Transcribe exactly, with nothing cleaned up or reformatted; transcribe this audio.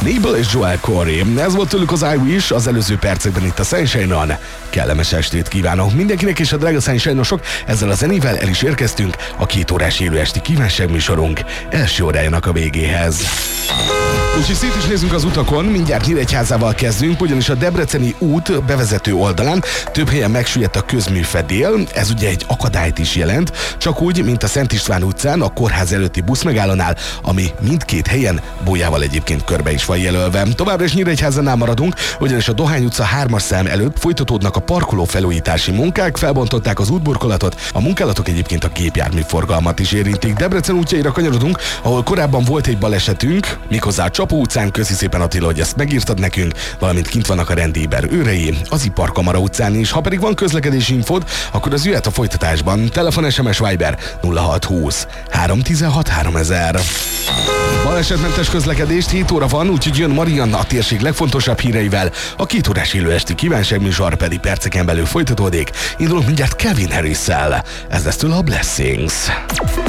Mabel és Joel Corey. Ez volt tőlük az I Wish az előző percekben itt a Sunshine-on. Kellemes estét kívánok mindenkinek, és a drága Sunshine-osok, ezzel a zenével el is érkeztünk a két órás élő esti kívánságműsorunk első órájának a végéhez. Úgyhogy szét is nézzünk az utakon, mindjárt Nyíregyházával kezdünk, ugyanis a Debreceni út bevezető oldalán több helyen megsüllyedt a közműfedél, ez ugye egy akadályt is jelent, csak úgy, mint a Szent István utcán, a kórház előtti buszmegállónál, ami mindkét helyen bolyával egyébként körbe is van jelölve. Továbbra is Nyíregyházánál maradunk, ugyanis a Dohány utca hármas szám előtt folytatódnak a parkoló felújítási munkák, felbontották az útburkolatot, a munkálatok egyébként a gépjárműforgalmat is érintik. Debrecen útjaira kanyarodunk, ahol korábban volt egy balesetünk, méghozzá a Csapó utcán. Köszi szépen, Attila, hogy ezt megírtad nekünk, valamint kint vannak a rendéber őrei, az Iparkamara utcán is. Ha pedig van közlekedési infód, akkor az jöhet a folytatásban. Telefon, es em es, Viber nulla hat húsz három tizenhat háromezer. Balesetmentes közlekedést, hét óra van, úgyhogy jön Marianna a térség legfontosabb híreivel, a két órás élő esti kívánságműsor pedig perceken belül folytatódik. Indulunk mindjárt Calvin Harris-szel. Ez lesz tőle a Blessings.